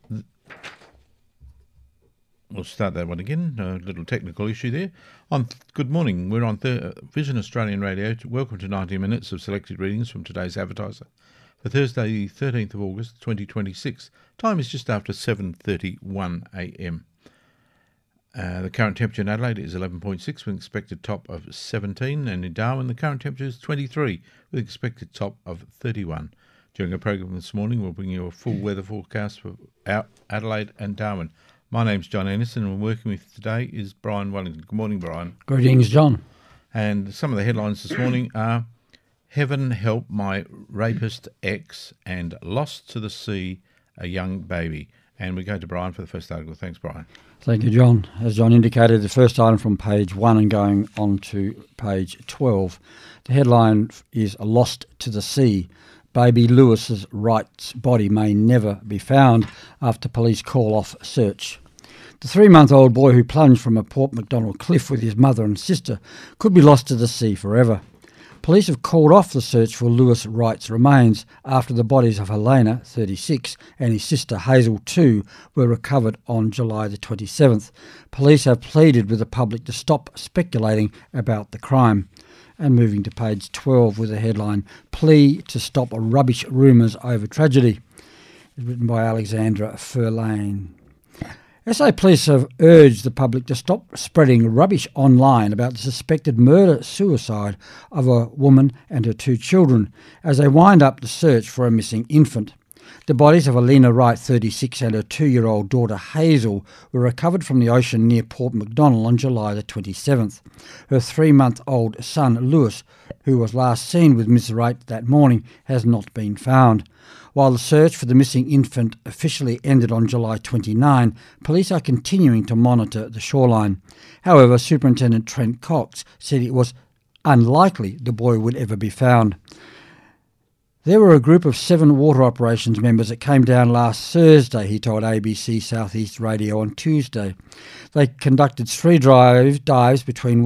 We'll start that one again. A little technical issue there. Good morning. We're on Vision Australian Radio. Welcome to 90 minutes of selected readings from today's Advertiser for Thursday, the 13th of August, 2026. Time is just after 7:31 a.m. The current temperature in Adelaide is 11.6 with an expected top of 17, and in Darwin the current temperature is 23 with an expected top of 31. During our program this morning, we'll bring you a full weather forecast for Adelaide and Darwin. My name's John Anderson, and working with today is Brian Wellington. Good morning, Brian. Greetings, John. And some of the headlines this morning are Heaven Help My Rapist Ex and Lost to the Sea, a Young Baby. And we go to Brian for the first article. Thanks, Brian. Thank you, John. As John indicated, the first item from page 1 and going on to page 12. The headline is Lost to the Sea. Baby Lewis's Wright's body may never be found after police call off search. The 3-month-old boy who plunged from a Port Macdonald cliff with his mother and sister could be lost to the sea forever. Police have called off the search for Lewis Wright's remains after the bodies of Helena, 36, and his sister Hazel, 2, were recovered on July the 27th. Police have pleaded with the public to stop speculating about the crime. And moving to page 12 with the headline, Plea to Stop Rubbish Rumours Over Tragedy. It's written by Alexandra Furlane. SA Police have urged the public to stop spreading rubbish online about the suspected murder-suicide of a woman and her 2 children as they wind up the search for a missing infant. The bodies of Helena Wright, 36, and her 2-year-old daughter Hazel were recovered from the ocean near Port Macdonald on July the 27th. Her 3-month-old son, Lewis, who was last seen with Miss Wright that morning, has not been found. While the search for the missing infant officially ended on July 29, police are continuing to monitor the shoreline. However, Superintendent Trent Cox said it was unlikely the boy would ever be found. There were a group of 7 water operations members that came down last Thursday, he told ABC Southeast Radio on Tuesday. They conducted 3 dives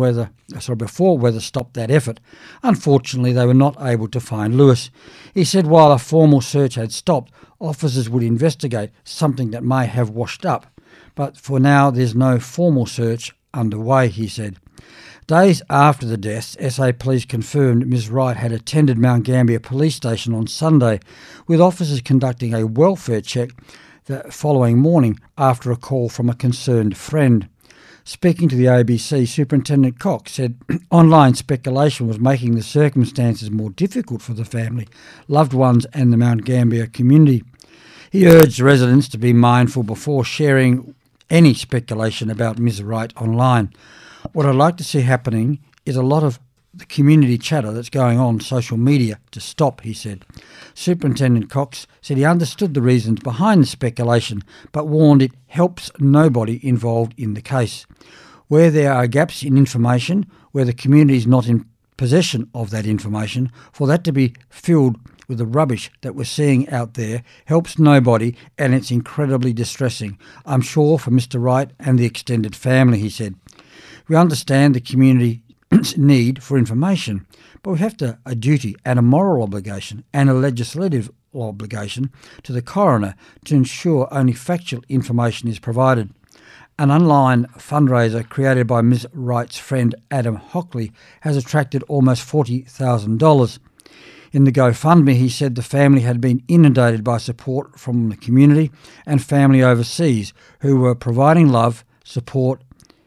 before weather stopped that effort. Unfortunately, they were not able to find Lewis. He said while a formal search had stopped, officers would investigate something that may have washed up. But for now, there's no formal search underway, he said. Days after the deaths, SA Police confirmed Ms Wright had attended Mount Gambier Police Station on Sunday, with officers conducting a welfare check the following morning after a call from a concerned friend. Speaking to the ABC, Superintendent Cox said online speculation was making the circumstances more difficult for the family, loved ones and the Mount Gambier community. He urged residents to be mindful before sharing any speculation about Ms Wright online. What I'd like to see happening is a lot of the community chatter that's going on social media to stop, he said. Superintendent Cox said he understood the reasons behind the speculation, but warned it helps nobody involved in the case. Where there are gaps in information, where the community is not in possession of that information, for that to be filled with the rubbish that we're seeing out there helps nobody, and it's incredibly distressing. I'm sure for Mr Wright and the extended family, he said. We understand the community's need for information, but we have a duty and a moral obligation and a legislative obligation to the coroner to ensure only factual information is provided. An online fundraiser created by Ms Wright's friend Adam Hockley has attracted almost $40,000. In the GoFundMe, he said the family had been inundated by support from the community and family overseas who were providing love, support,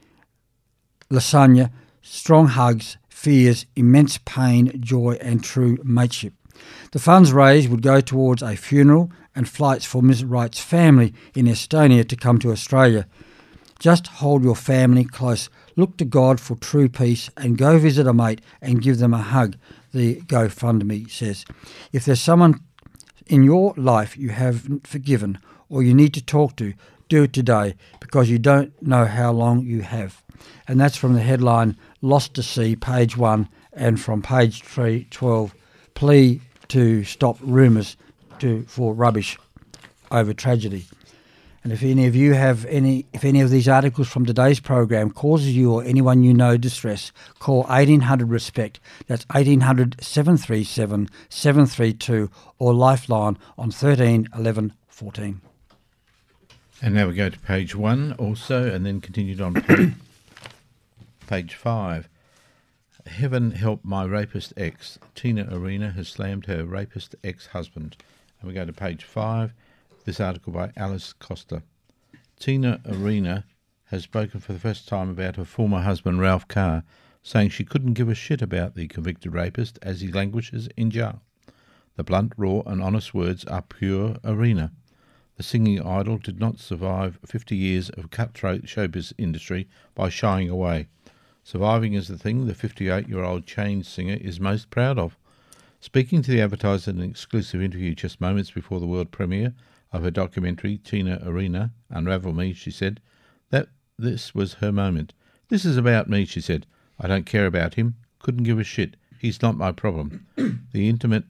lasagna, strong hugs, fears, immense pain, joy and true mateship. The funds raised would go towards a funeral and flights for Ms Wright's family in Estonia to come to Australia. Just hold your family close, look to God for true peace and go visit a mate and give them a hug, the GoFundMe says. If there's someone in your life you haven't forgiven or you need to talk to, do it today because you don't know how long you have. And that's from the headline Lost to Sea, page 1, and from page 12, Plea to Stop Rumours for Rubbish Over Tragedy. And if any of you have if any of these articles from today's program causes you or anyone you know distress, call 1800 RESPECT. That's 1800 737 732 or Lifeline on 13 11 14. And now we go to page 1 also, and then continued on page 5. Heaven help my rapist ex. Tina Arena has slammed her rapist ex-husband. And we go to page 5. This article by Alice Costa. Tina Arena has spoken for the first time about her former husband Ralph Carr, saying she couldn't give a shit about the convicted rapist as he languishes in jail. The blunt, raw and honest words are pure Arena. The singing idol did not survive 50 years of cutthroat showbiz industry by shying away. Surviving is the thing the 58-year-old chain singer is most proud of. Speaking to the Advertiser in an exclusive interview just moments before the world premiere of her documentary Tina Arena, Unravel Me, she said that this was her moment. This is about me, she said. I don't care about him. Couldn't give a shit. He's not my problem. The intimate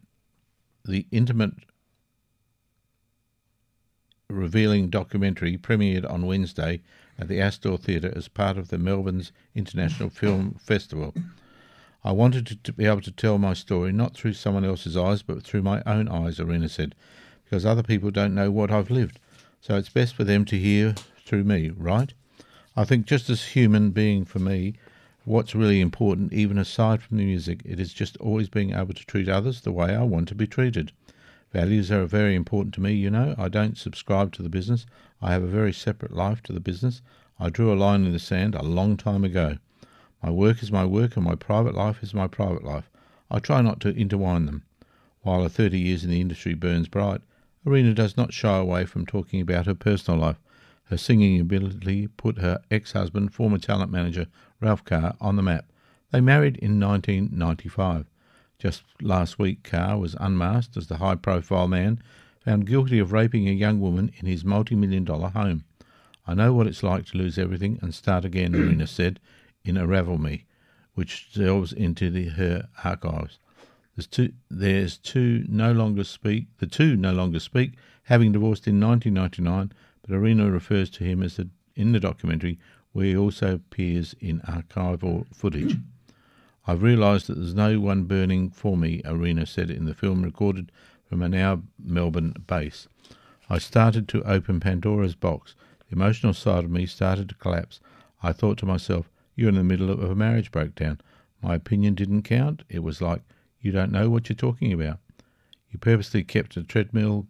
revealing documentary premiered on Wednesday at the Astor Theatre as part of the Melbourne's International Film Festival. I wanted to be able to tell my story not through someone else's eyes but through my own eyes, Arena said, because other people don't know what I've lived. So it's best for them to hear through me, right? I think just as human being for me, what's really important, even aside from the music, it is just always being able to treat others the way I want to be treated. Values are very important to me, you know. I don't subscribe to the business. I have a very separate life to the business. I drew a line in the sand a long time ago. My work is my work and my private life is my private life. I try not to intertwine them. While her 30 years in the industry burns bright, Arena does not shy away from talking about her personal life. Her singing ability put her ex-husband, former talent manager Ralph Carr, on the map. They married in 1995. Just last week, Carr was unmasked as the high-profile man found guilty of raping a young woman in his multi-million-dollar home. I know what it's like to lose everything and start again, Arena said in Unravel Me, which delves into her archives. The two no longer speak, having divorced in 1999, but Arena refers to him as in the documentary, where he also appears in archival footage. I've realised that there's no one burning for me, Arena said in the film recorded from a now Melbourne base. I started to open Pandora's box. The emotional side of me started to collapse. I thought to myself, you're in the middle of a marriage breakdown. My opinion didn't count. It was like, you don't know what you're talking about. You purposely kept on a treadmill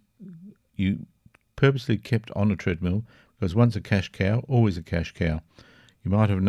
because once a cash cow, always a cash cow. You might have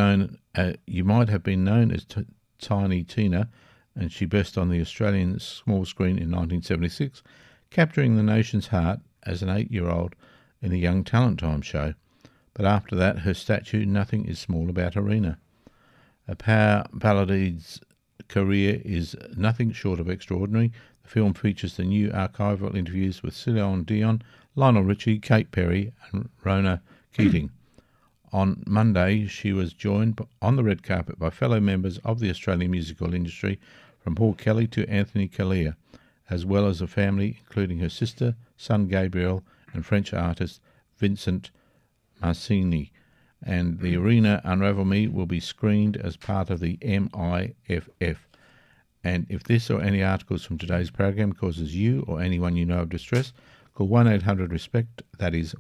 been known as Tiny Tina, and she burst on the Australian small screen in 1976, capturing the nation's heart as an 8-year-old in the Young Talent Time show. But after that, her statue, nothing is small about Arena. A power ballade's career is nothing short of extraordinary. The film features the new archival interviews with Celine Dion, Lionel Richie, Kate Perry and Rona Keating. On Monday, she was joined on the red carpet by fellow members of the Australian musical industry, from Paul Kelly to Anthony Calea, as well as a family including her sister, son Gabriel, and French artist Vincent Marcini. And the Arena Unravel Me will be screened as part of the MIFF. And if this or any articles from today's program causes you or anyone you know of distress, call 1-800-RESPECT, that is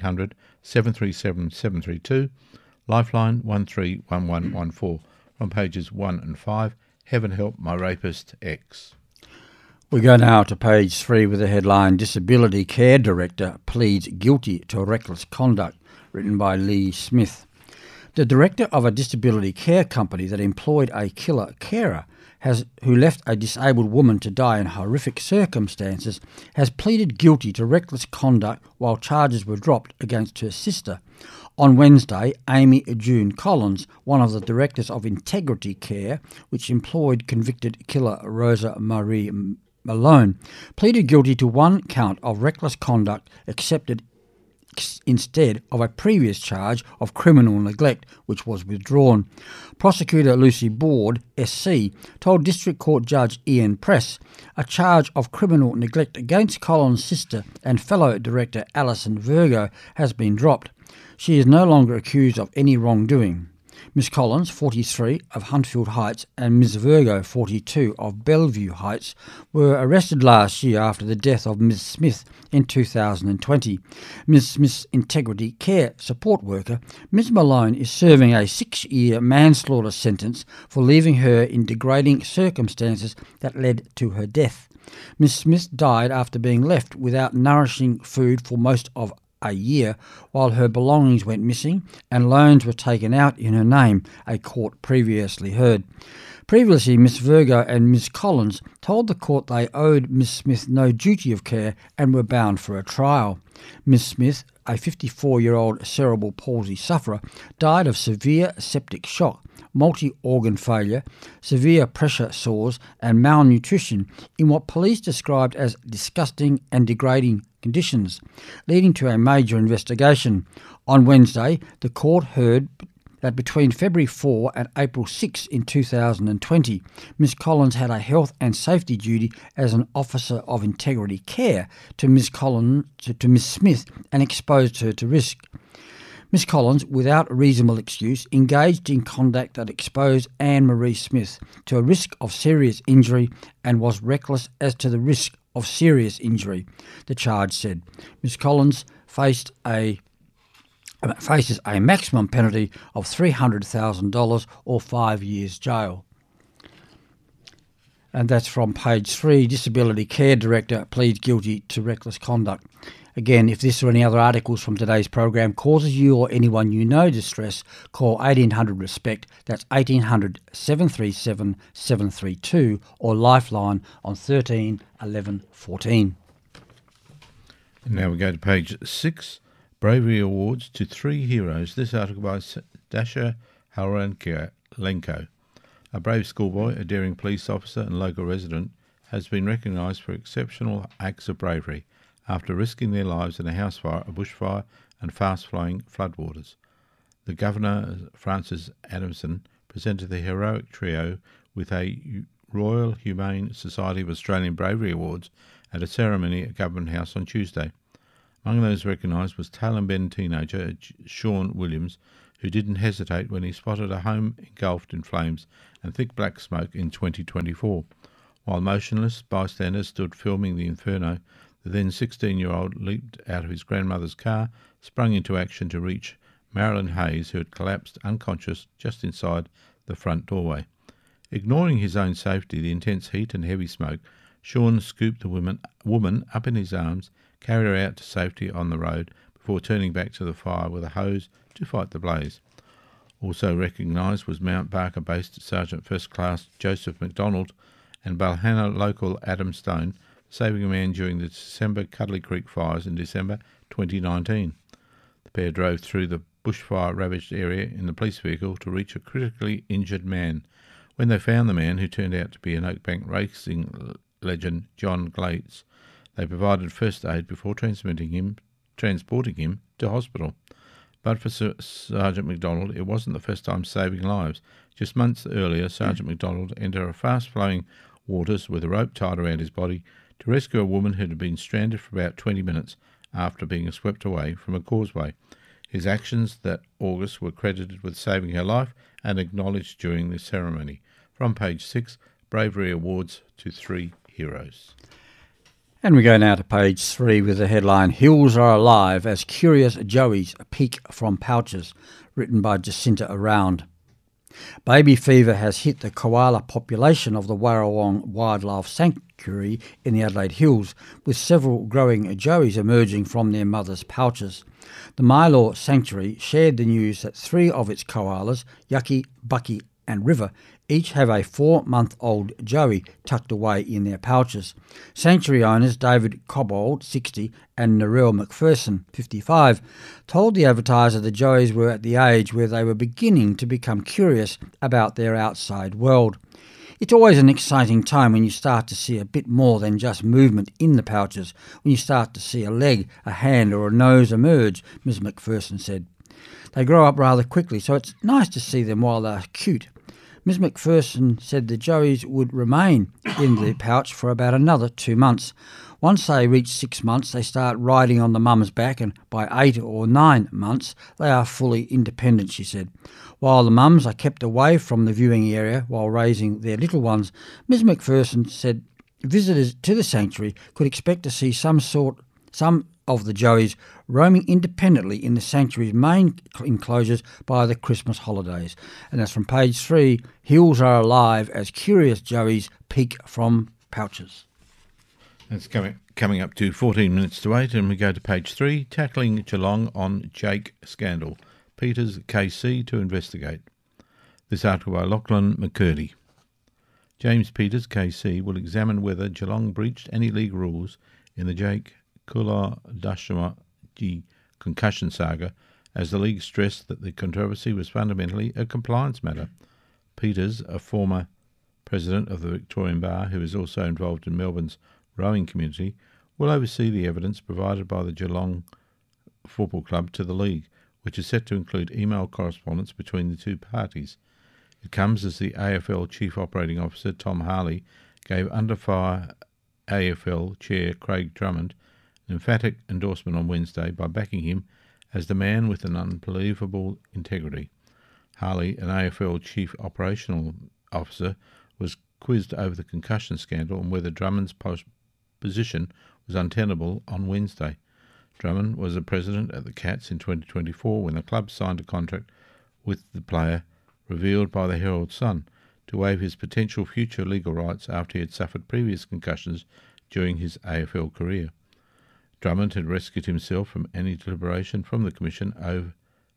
1-800-737-732, Lifeline 131114, from pages 1 and 5, Heaven Help My Rapist Ex. We go now to page 3 with the headline, Disability Care Director Pleads Guilty to Reckless Conduct, written by Lee Smith. The director of a disability care company that employed a killer carer who left a disabled woman to die in horrific circumstances, has pleaded guilty to reckless conduct while charges were dropped against her sister. On Wednesday, Amy June Collins, one of the directors of Integrity Care, which employed convicted killer Rosa Marie Malone, pleaded guilty to one count of reckless conduct accepted instead of a previous charge of criminal neglect, which was withdrawn. Prosecutor Lucy Board, SC, told District Court Judge Ian Press a charge of criminal neglect against Collins' sister and fellow director Alison Virgo has been dropped. She is no longer accused of any wrongdoing. Miss Collins, 43, of Huntfield Heights, and Miss Virgo, 42, of Bellevue Heights, were arrested last year after the death of Miss Smith in 2020. Miss Smith's integrity care support worker, Ms Malone, is serving a 6-year manslaughter sentence for leaving her in degrading circumstances that led to her death. Miss Smith died after being left without nourishing food for most of a year, while her belongings went missing and loans were taken out in her name, a court previously heard. Previously, Miss Virgo and Miss Collins told the court they owed Miss Smith no duty of care and were bound for a trial. Miss Smith, a 54-year-old cerebral palsy sufferer, died of severe septic shock, multi-organ failure, severe pressure sores and malnutrition in what police described as disgusting and degrading conditions, leading to a major investigation. On Wednesday, the court heard that between February 4 and April 6 in 2020, Miss Collins had a health and safety duty as an officer of integrity care to Miss Smith and exposed her to risk. Miss Collins, without reasonable excuse, engaged in conduct that exposed Anne-Marie Smith to a risk of serious injury and was reckless as to the risk of serious injury, the charge said. Miss Collins faces a maximum penalty of $300,000 or 5 years jail. And that's from page 3. Disability Care Director pleads guilty to reckless conduct. Again, if this or any other articles from today's program causes you or anyone you know distress, call 1800-RESPECT, that's 1800 737 732, or Lifeline on 13 11 14. And now we go to page 6, Bravery Awards to 3 heroes. This article by Dasha Haralenko. A brave schoolboy, a daring police officer and local resident has been recognised for exceptional acts of bravery after risking their lives in a house fire, a bushfire and fast-flowing floodwaters. The Governor, Francis Adamson, presented the heroic trio with a Royal Humane Society of Australian Bravery Awards at a ceremony at Government House on Tuesday. Among those recognised was Tailem Bend teenager Sean Williams, who didn't hesitate when he spotted a home engulfed in flames and thick black smoke in 2024. While motionless, bystanders stood filming the inferno. The then 16-year-old leaped out of his grandmother's car, sprung into action to reach Marilyn Hayes, who had collapsed unconscious just inside the front doorway. Ignoring his own safety, the intense heat and heavy smoke, Sean scooped the woman up in his arms, carried her out to safety on the road before turning back to the fire with a hose to fight the blaze. Also recognised was Mount Barker-based Sergeant First Class Joseph McDonald and Balhana local Adam Stone, saving a man during the December Cuddly Creek fires in December 2019. The pair drove through the bushfire-ravaged area in the police vehicle to reach a critically injured man. When they found the man, who turned out to be an Oakbank racing legend John Glates, they provided first aid before transporting him to hospital. But for Sergeant McDonald, it wasn't the first time saving lives. Just months earlier, Sergeant McDonald entered a fast-flowing waters with a rope tied around his body to rescue a woman who had been stranded for about 20 minutes after being swept away from a causeway. His actions that August were credited with saving her life and acknowledged during the ceremony. From page 6, Bravery Awards to 3 heroes. And we go now to page 3 with the headline, Hills Are Alive as Curious Joeys Peek from Pouches, written by Jacinta Around. Baby fever has hit the koala population of the Warrawong Wildlife Sanctuary in the Adelaide Hills, with several growing joeys emerging from their mothers' pouches. The Mylor Sanctuary shared the news that 3 of its koalas, Yucky, Bucky and River, each have a 4-month-old joey tucked away in their pouches. Sanctuary owners David Cobbold, 60, and Narelle McPherson, 55, told the advertiser the joeys were at the age where they were beginning to become curious about their outside world. It's always an exciting time when you start to see a bit more than just movement in the pouches, when you start to see a leg, a hand or a nose emerge, Ms McPherson said. They grow up rather quickly, so it's nice to see them while they're cute. Ms McPherson said the joeys would remain in the pouch for about another 2 months. Once they reach 6 months, they start riding on the mum's back, and by 8 or 9 months, they are fully independent, she said. While the mums are kept away from the viewing area while raising their little ones, Ms McPherson said visitors to the sanctuary could expect to see some of the joeys roaming independently in the sanctuary's main enclosures by the Christmas holidays. And that's from page 3, Hills are alive as curious joeys peek from pouches. It's coming up to 14 minutes to 8, and we go to page 3, Tackling Geelong on Jake Scandal. Peters KC to investigate. This article by Lachlan McCurdy. James Peters KC will examine whether Geelong breached any league rules in the Jake Kuladashmaji concussion saga, as the league stressed that the controversy was fundamentally a compliance matter. Peters, a former president of the Victorian Bar who is also involved in Melbourne's rowing community, will oversee the evidence provided by the Geelong Football Club to the league, which is set to include email correspondence between the two parties. It comes as the AFL Chief Operating Officer Tom Harley gave under fire AFL Chair Craig Drummond an emphatic endorsement on Wednesday by backing him as the man with an unbelievable integrity. Harley, an AFL Chief Operational Officer, was quizzed over the concussion scandal and whether Drummond's position was untenable on Wednesday. Drummond was a president at the Cats in 2024 when the club signed a contract with the player, revealed by the Herald Sun, to waive his potential future legal rights after he had suffered previous concussions during his AFL career. Drummond had recused himself from any deliberation from the Commission over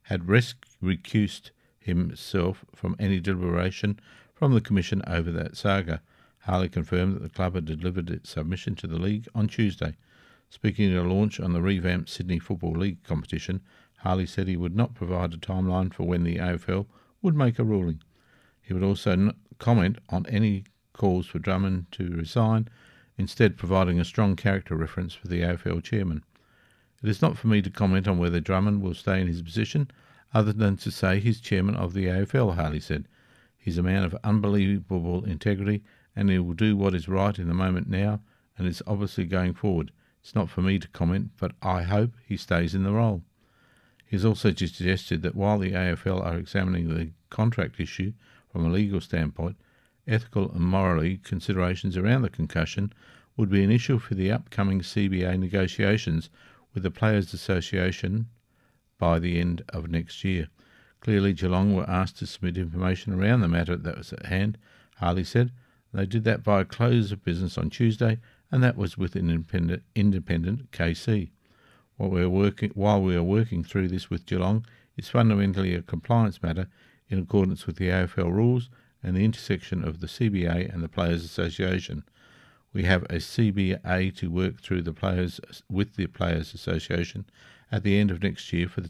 that saga. Harley confirmed that the club had delivered its submission to the league on Tuesday. Speaking at a launch on the revamped Sydney Football League competition, Harley said he would not provide a timeline for when the AFL would make a ruling. He would also not comment on any calls for Drummond to resign, instead providing a strong character reference for the AFL chairman. It is not for me to comment on whether Drummond will stay in his position, other than to say he's chairman of the AFL, Harley said. He's a man of unbelievable integrity, and he will do what is right in the moment now, and is obviously going forward. It's not for me to comment, but I hope he stays in the role. He has also suggested that while the AFL are examining the contract issue from a legal standpoint, ethical and morally considerations around the concussion would be an issue for the upcoming CBA negotiations with the Players Association by the end of next year. Clearly, Geelong were asked to submit information around the matter that was at hand, Harley said. They did that by a close of business on Tuesday, and that was with an independent KC. While we are working through this with Geelong, it's fundamentally a compliance matter in accordance with the AFL rules and the intersection of the CBA and the Players Association. We have a CBA to work through with the Players Association at the end of next year for the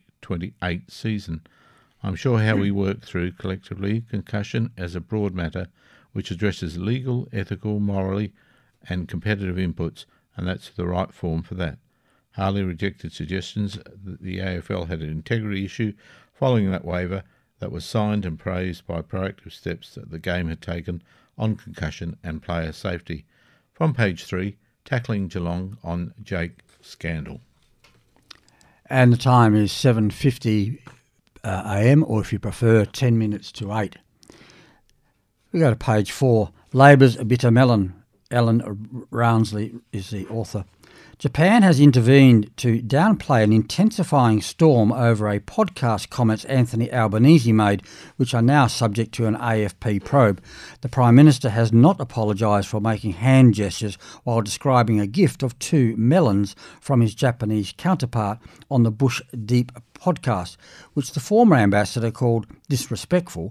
2028 season. I'm sure how we work through collectively concussion as a broad matter which addresses legal, ethical, morally and competitive inputs, and that's the right form for that. Harley rejected suggestions that the AFL had an integrity issue following that waiver that was signed and praised by proactive steps that the game had taken on concussion and player safety. From page 3, Tackling Geelong on Jake Scandal. And the time is 7:50 a.m, or if you prefer, 10 minutes to 8. We go to page 4. Labour's bitter melon. Ellen Rounsley is the author. Japan has intervened to downplay an intensifying storm over a podcast comments Anthony Albanese made, which are now subject to an AFP probe. The Prime Minister has not apologised for making hand gestures while describing a gift of 2 melons from his Japanese counterpart on the Bush Deep podcast, which the former ambassador called disrespectful,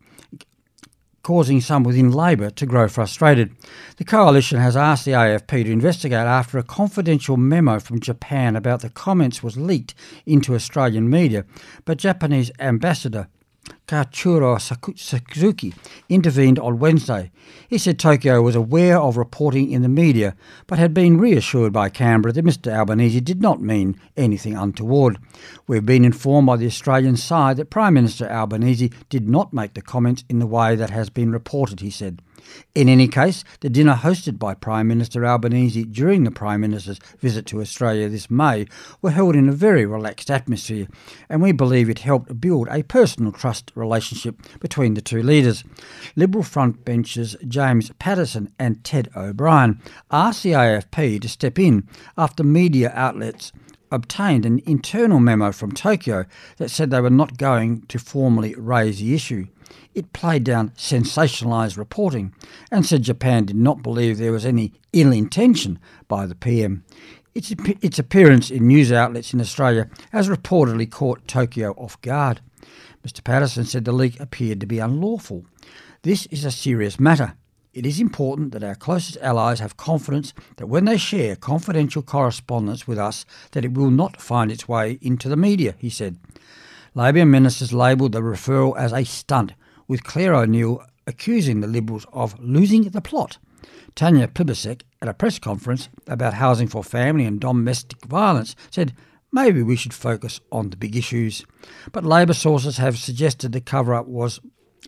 causing some within Labor to grow frustrated. The coalition has asked the AFP to investigate after a confidential memo from Japan about the comments was leaked into Australian media, but Japanese ambassador Katsuro Suzuki intervened on Wednesday. He said Tokyo was aware of reporting in the media, but had been reassured by Canberra that Mr Albanese did not mean anything untoward. We've been informed by the Australian side that Prime Minister Albanese did not make the comments in the way that has been reported, he said. In any case, the dinner hosted by Prime Minister Albanese during the Prime Minister's visit to Australia this May were held in a very relaxed atmosphere, and we believe it helped build a personal trust relationship between the two leaders. Liberal frontbenchers James Paterson and Ted O'Brien asked the AFP to step in after media outlets obtained an internal memo from Tokyo that said they were not going to formally raise the issue. It played down sensationalised reporting and said Japan did not believe there was any ill intention by the PM. Its appearance in news outlets in Australia has reportedly caught Tokyo off guard. Mr Patterson said the leak appeared to be unlawful. This is a serious matter. It is important that our closest allies have confidence that when they share confidential correspondence with us, that it will not find its way into the media, he said. Labor ministers labelled the referral as a stunt, with Claire O'Neill accusing the Liberals of losing the plot. Tanya Plibersek, at a press conference about housing for family and domestic violence, said maybe we should focus on the big issues. But Labor sources have suggested the cover-up was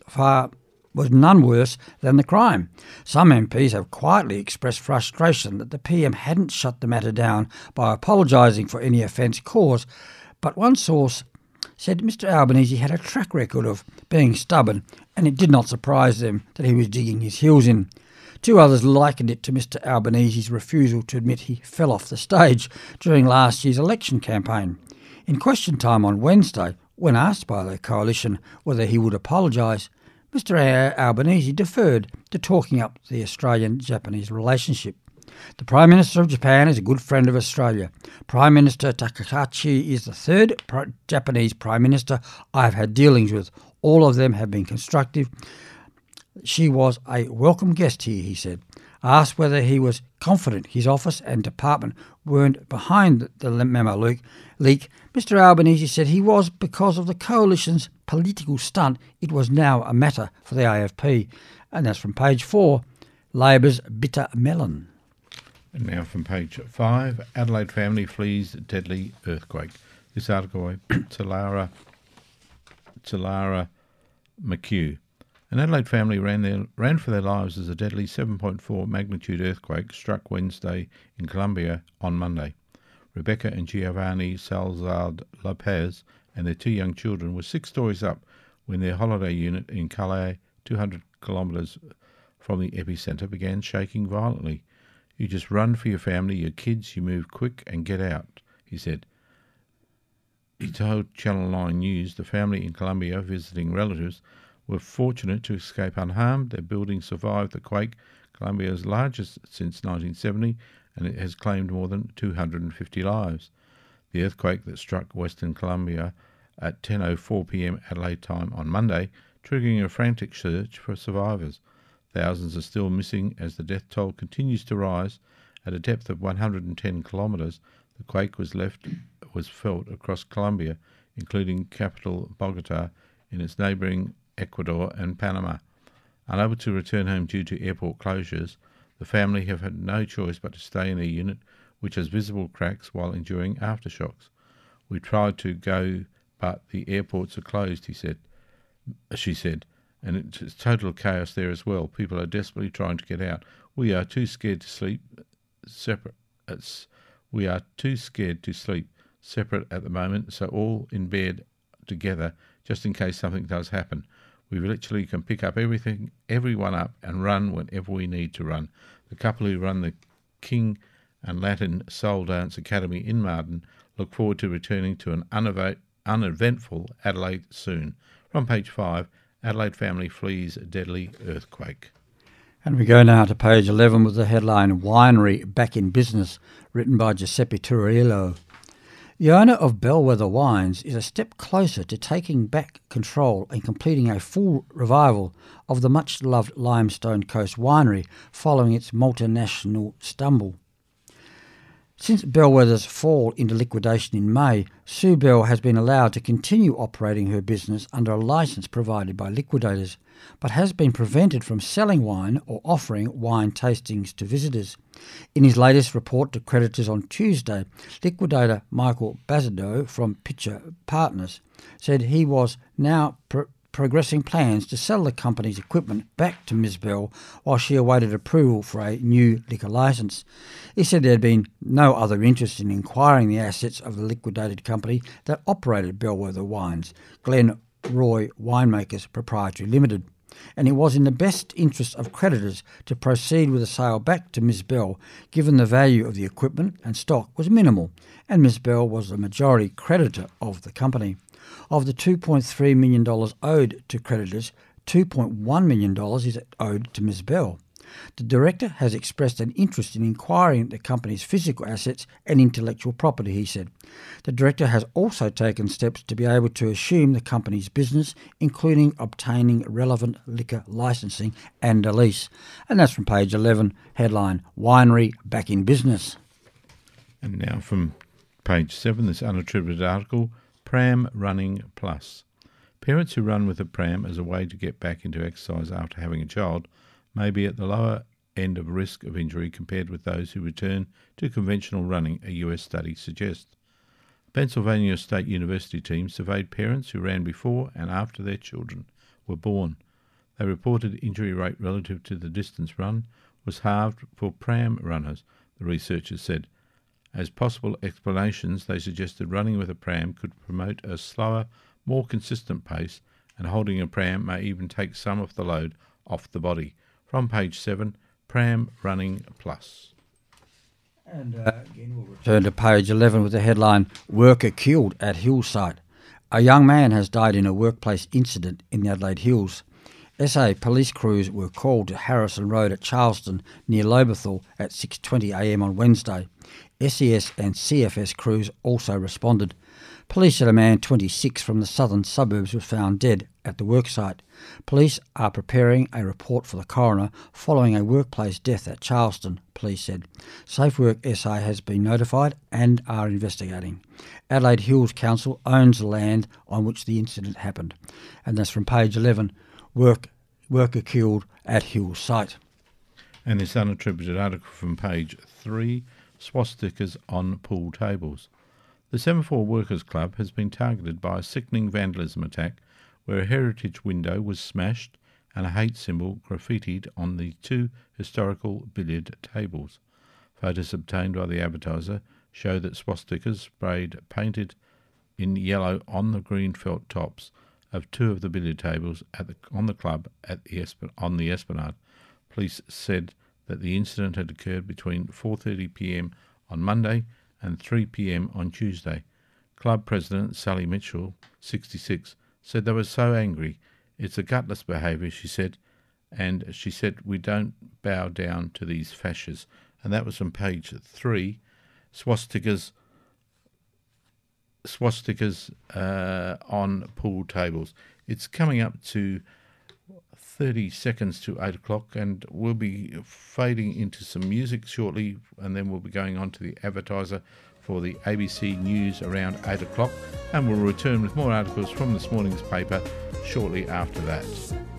none worse than the crime. Some MPs have quietly expressed frustration that the PM hadn't shut the matter down by apologising for any offence caused, but one source said Mr Albanese had a track record of being stubborn, and it did not surprise them that he was digging his heels in. Two others likened it to Mr Albanese's refusal to admit he fell off the stage during last year's election campaign. In question time on Wednesday, when asked by the coalition whether he would apologise, Mr Albanese deferred to talking up the Australian-Japanese relationship. The Prime Minister of Japan is a good friend of Australia. Prime Minister Takahashi is the third Japanese Prime Minister I have had dealings with. All of them have been constructive. She was a welcome guest here, he said. Asked whether he was confident his office and department weren't behind the memo leak, Mr Albanese said he was because of the coalition's political stunt. It was now a matter for the AFP. And that's from page 4, Labor's bitter melon. And now from page 5, Adelaide family flees deadly earthquake. This article by Talara McHugh. An Adelaide family ran for their lives as a deadly 7.4 magnitude earthquake struck Wednesday in Colombia on Monday. Rebecca and Giovanni Salazar Lopez and their 2 young children were 6 stories up when their holiday unit in Calais, 200 kilometres from the epicentre, began shaking violently. You just run for your family, your kids, you move quick and get out, he said. He told Channel 9 News the family in Colombia visiting relatives were fortunate to escape unharmed. Their building survived the quake, Colombia's largest since 1970, and it has claimed more than 250 lives. The earthquake that struck Western Colombia at 10:04 p.m. Adelaide time on Monday, triggering a frantic search for survivors. Thousands are still missing as the death toll continues to rise. At a depth of 110 kilometres, the quake was felt across Colombia, including capital Bogota, in its neighbouring Ecuador and Panama. Unable to return home due to airport closures, the family have had no choice but to stay in their unit, which has visible cracks, while enduring aftershocks. We tried to go, but the airports are closed, she said. And it's total chaos there as well. People are desperately trying to get out. We are too scared to sleep separate. We are too scared to sleep separate at the moment, so all in bed together, just in case something does happen. We literally can pick up everyone up, and run whenever we need to run. The couple who run the King and Latin Soul Dance Academy in Marden look forward to returning to an uneventful Adelaide soon. From page 5, Adelaide family flees deadly earthquake. And we go now to page 11 with the headline Winery Back in Business, written by Giuseppe Turillo. The owner of Bellwether Wines is a step closer to taking back control and completing a full revival of the much-loved Limestone Coast Winery following its multinational stumble. Since Bellwether's fall into liquidation in May, Sue Bell has been allowed to continue operating her business under a licence provided by liquidators, but has been prevented from selling wine or offering wine tastings to visitors. In his latest report to creditors on Tuesday, liquidator Michael Bazadow from Pitcher Partners said he was now progressing plans to sell the company's equipment back to Ms. Bell while she awaited approval for a new liquor licence. He said there had been no other interest in acquiring the assets of the liquidated company that operated Bellwether Wines, Glen Roy Winemakers Proprietary Limited, and it was in the best interest of creditors to proceed with a sale back to Ms. Bell, given the value of the equipment and stock was minimal, and Ms. Bell was the majority creditor of the company. Of the $2.3 million owed to creditors, $2.1 million is owed to Ms. Bell. The director has expressed an interest in acquiring the company's physical assets and intellectual property, he said. The director has also taken steps to be able to assume the company's business, including obtaining relevant liquor licensing and a lease. And that's from page 11, headline, Winery Back in Business. And now from page 7, this unattributed article, Pram Running Plus. Parents who run with a pram as a way to get back into exercise after having a child may be at the lower end of risk of injury compared with those who return to conventional running, a US study suggests. A Pennsylvania State University team surveyed parents who ran before and after their children were born. They reported injury rate relative to the distance run was halved for pram runners, the researchers said. As possible explanations, they suggested running with a pram could promote a slower, more consistent pace, and holding a pram may even take some of the load off the body. From page 7, Pram Running Plus. And again, we'll return to page 11 with the headline, Worker Killed at Hills Site. A young man has died in a workplace incident in the Adelaide Hills. SA police crews were called to Harrison Road at Charleston near Lobethal at 6:20 a.m. on Wednesday. SES and CFS crews also responded. Police said a man 26 from the southern suburbs was found dead at the worksite. Police are preparing a report for the coroner following a workplace death at Charleston, police said. Safe Work SA has been notified and are investigating. Adelaide Hills Council owns the land on which the incident happened. And that's from page 11, Worker Killed at Hills Site. And this unattributed article from page 3, Swastikas on Pool Tables. The Semaphore Workers Club has been targeted by a sickening vandalism attack where a heritage window was smashed and a hate symbol graffitied on the 2 historical billiard tables. Photos obtained by the advertiser show that swastikas sprayed painted in yellow on the green felt tops of 2 of the billiard tables on the club on the Esplanade. Police said that the incident had occurred between 4:30 p.m. on Monday and 3 p.m. on Tuesday. Club president Sally Mitchell, 66, said they were so angry. It's a gutless behaviour, she said, and she said we don't bow down to these fascists. And that was from page 3, swastikas on pool tables. It's coming up to 30 seconds to 8 o'clock, and we'll be fading into some music shortly, and then we'll be going on to the advertiser for the ABC News around 8 o'clock, and we'll return with more articles from this morning's paper shortly after that.